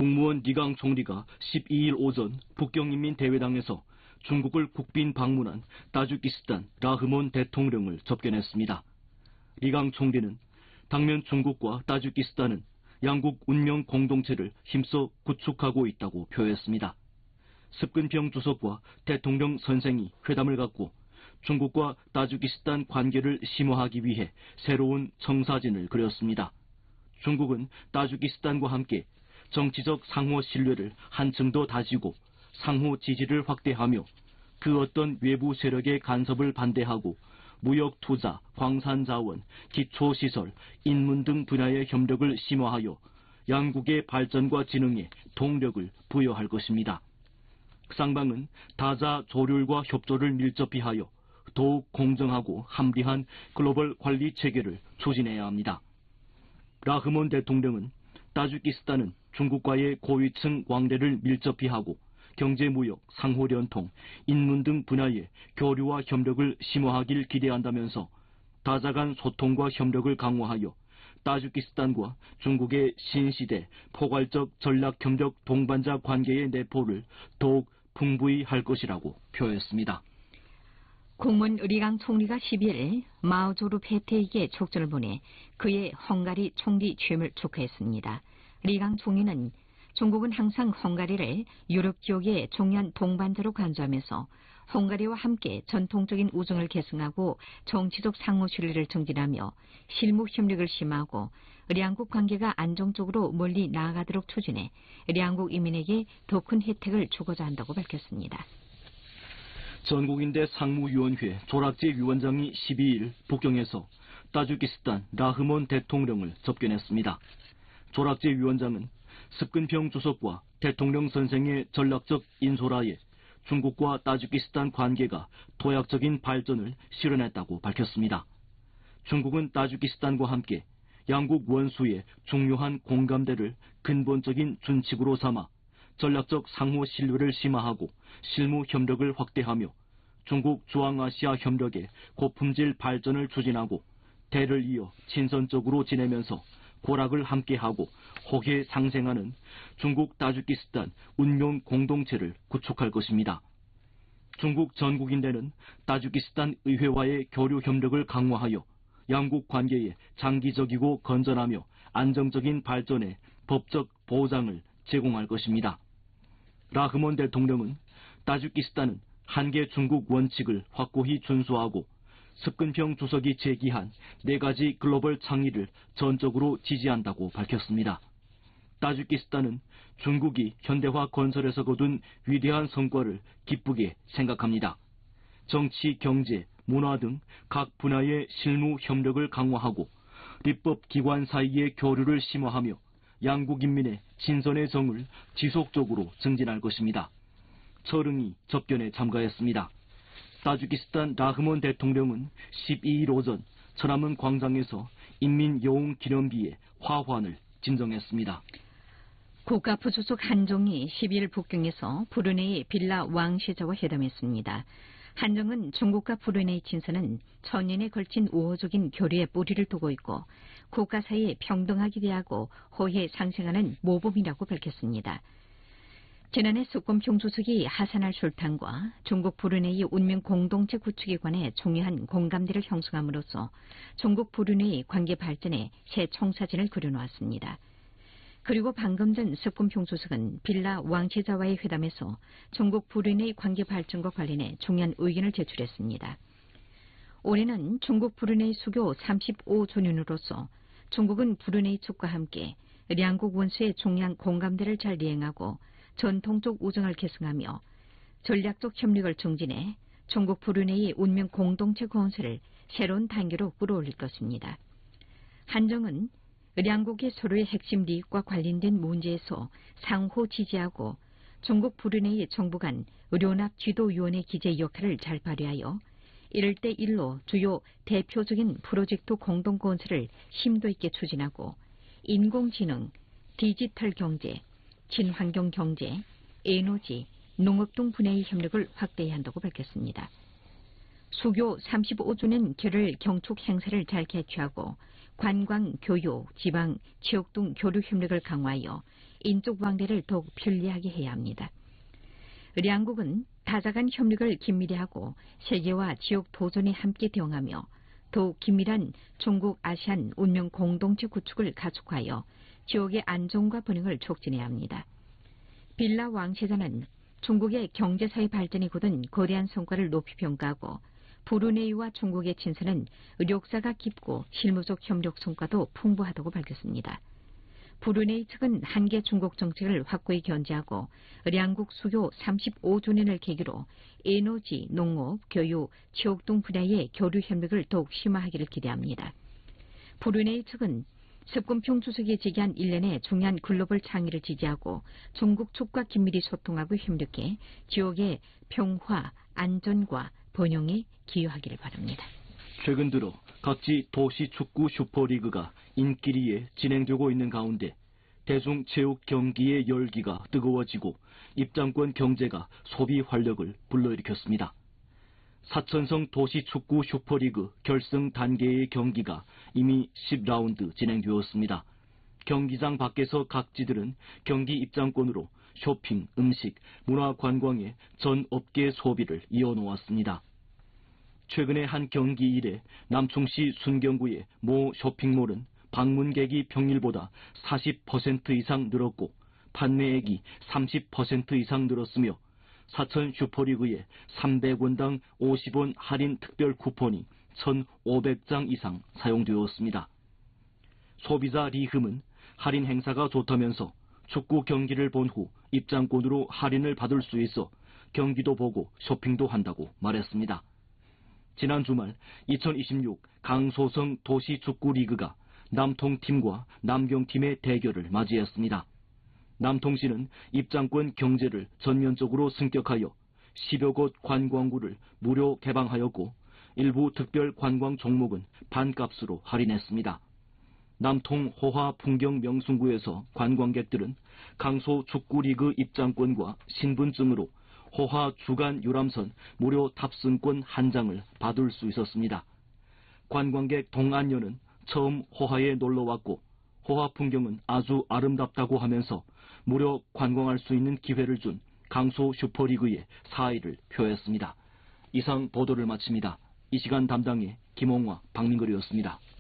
국무원 리강 총리가 12일 오전 북경인민대회당에서 중국을 국빈 방문한 타지키스탄 라흐몬 대통령을 접견했습니다. 리강 총리는 당면 중국과 타지키스탄은 양국 운명 공동체를 힘써 구축하고 있다고 표했습니다. 습근평 주석과 대통령 선생이 회담을 갖고 중국과 타지키스탄 관계를 심화하기 위해 새로운 청사진을 그렸습니다. 중국은 타지키스탄과 함께 정치적 상호 신뢰를 한층 더 다지고 상호 지지를 확대하며 그 어떤 외부 세력의 간섭을 반대하고 무역 투자, 광산 자원, 기초시설, 인문 등 분야의 협력을 심화하여 양국의 발전과 진흥에 동력을 부여할 것입니다. 쌍방은 다자 조율과 협조를 밀접히 하여 더욱 공정하고 합리한 글로벌 관리 체계를 추진해야 합니다. 라흐몬 대통령은 타지키스탄은 중국과의 고위층 왕래를 밀접히 하고 경제무역, 상호련통, 인문 등 분야의 교류와 협력을 심화하길 기대한다면서 다자 간 소통과 협력을 강화하여 타지키스탄과 중국의 신시대 포괄적 전략협력 동반자 관계의 내포를 더욱 풍부히 할 것이라고 표했습니다. 국문 리강 총리가 12일 마오조르 페테에게 촉전을 보내 그의 헝가리 총리 취임을 축하했습니다. 리강 총리는 중국은 항상 헝가리를 유럽 지역의 중요한 동반자로 간주하면서 헝가리와 함께 전통적인 우정을 계승하고 정치적 상호 신뢰를 증진하며 실무 협력을 심화하고两국 관계가 안정적으로 멀리 나아가도록 추진해两국 인민에게 더 큰 혜택을 주고자 한다고 밝혔습니다. 전국인대 상무위원회 조락제 위원장이 12일 북경에서 타지키스탄 라흐몬 대통령을 접견했습니다. 조락제 위원장은 습근평 주석과 대통령 선생의 전략적 인솔하에 중국과 타지키스탄 관계가 도약적인 발전을 실현했다고 밝혔습니다. 중국은 타지키스탄과 함께 양국 원수의 중요한 공감대를 근본적인 준칙으로 삼아 전략적 상호 신뢰를 심화하고 실무 협력을 확대하며 중국 중앙아시아 협력의 고품질 발전을 추진하고 대를 이어 친선적으로 지내면서 고락을 함께하고 호혜 상생하는 중국 타지키스탄 운명 공동체를 구축할 것입니다. 중국 전국인대는 타지키스탄 의회와의 교류 협력을 강화하여 양국 관계의 장기적이고 건전하며 안정적인 발전에 법적 보장을 제공할 것입니다. 라흐몬 대통령은 타지키스탄은 한계 중국 원칙을 확고히 준수하고 습근평 주석이 제기한 4가지 글로벌倡의를 전적으로 지지한다고 밝혔습니다. 타지키스탄은 중국이 현대화 건설에서 거둔 위대한 성과를 기쁘게 생각합니다. 정치, 경제, 문화 등 각 분야의 실무 협력을 강화하고立법기관 사이의 교류를 심화하며 양국 인민의 친선의 정을 지속적으로 증진할 것입니다. 철응이 접견에 참가했습니다. 타지키스탄 라흐몬 대통령은 12일 오전 천안문 광장에서 인민여웅기념비에 화환을 진정했습니다. 국가부수석 한정이 12일 북경에서 브루네이 빌라 왕시자와 회담했습니다. 한정은 중국과 브루네이 친선은 천년에 걸친 우호적인 교류에 뿌리를 두고 있고 국가 사이에 평등하게 대하고 호혜 상생하는 모범이라고 밝혔습니다. 지난해 습권평 주석이 하산할 술탄과 중국 브루네이 운명 공동체 구축에 관해 중요한 공감대를 형성함으로써 중국 브루네이 관계 발전에 새 청사진을 그려놓았습니다. 그리고 방금 전 습권평 주석은 빌라 왕치자와의 회담에서 중국 브루네이 관계 발전과 관련해 중요한 의견을 제출했습니다. 올해는 중국 브루네이 수교 35주년으로서 중국은 브루네이 측과 함께 양국 원수의 중요한 공감대를 잘 이행하고 전통적 우정을 계승하며 전략적 협력을 증진해 중국 브루네이 운명 공동체 건설을 새로운 단계로 끌어올릴 것입니다. 한정은 양국의 서로의 핵심利益과 관련된 문제에서 상호 지지하고 중국 브루네이 정부 간 의료납 지도위원회 기재 역할을 잘 발휘하여 1대1로 주요 대표적인 프로젝트 공동 건설을 심도 있게 추진하고 인공지능, 디지털 경제, 친환경 경제, 에너지, 농업 등 분야의 협력을 확대해야 한다고 밝혔습니다. 수교 35주년 결을 경축 행사를 잘 개최하고 관광, 교육, 지방, 지역 등 교류 협력을 강화하여 인적 왕래를 더욱 편리하게 해야 합니다. 양국은 다자간 협력을 긴밀히 하고 세계와 지역 도전에 함께 대응하며 더욱 긴밀한 중국 아시안 운명 공동체 구축을 가속하여 지역의 안정과 번영을 촉진해야 합니다. 빌라 왕세자는 중국의 경제사회 발전에 거둔 거대한 성과를 높이 평가하고 브루네이와 중국의 친선은 역사가 깊고 실무적 협력 성과도 풍부하다고 밝혔습니다. 브루네이 측은 한계 중국 정책을 확고히 견제하고 양국 수교 35주년을 계기로 에너지, 농업, 교육, 지역 등 분야의 교류 협력을 더욱 심화하기를 기대합니다. 브루네이 측은 습근평 주석이 제기한 일련의 중요한 글로벌倡의를 지지하고 중국 측과 긴밀히 소통하고 협력해 지역의 평화, 안전과 번영에 기여하기를 바랍니다. 최근 들어 각지 도시 축구 슈퍼리그가 인기리에 진행되고 있는 가운데 대중체육 경기의 열기가 뜨거워지고 입장권 경제가 소비 활력을 불러일으켰습니다. 사천성 도시축구 슈퍼리그 결승 단계의 경기가 이미 10라운드 진행되었습니다. 경기장 밖에서 각지들은 경기 입장권으로 쇼핑, 음식, 문화관광의 전 업계 소비를 이어놓았습니다. 최근에 한 경기 이래 남충시 순경구의 모 쇼핑몰은 방문객이 평일보다 40% 이상 늘었고 판매액이 30% 이상 늘었으며 사천 슈퍼리그에 300원당 50원 할인 특별 쿠폰이 1,500장 이상 사용되었습니다. 소비자 리흠은 할인 행사가 좋다면서 축구 경기를 본 후 입장권으로 할인을 받을 수 있어 경기도 보고 쇼핑도 한다고 말했습니다. 지난 주말 2026 강소성 도시축구리그가 남통팀과 남경팀의 대결을 맞이했습니다. 남통시는 입장권 경제를 전면적으로 승격하여 10여 곳 관광구를 무료 개방하였고 일부 특별 관광 종목은 반값으로 할인했습니다. 남통 호화 풍경 명승구에서 관광객들은 강소 축구리그 입장권과 신분증으로 호화 주간 유람선 무료 탑승권 한 장을 받을 수 있었습니다. 관광객 동안녀는 처음 호화에 놀러왔고 호화 풍경은 아주 아름답다고 하면서 무료 관광할 수 있는 기회를 준 강소 슈퍼리그에 사의를 표했습니다. 이상 보도를 마칩니다. 이 시간 담당의 김홍화, 박민걸이었습니다.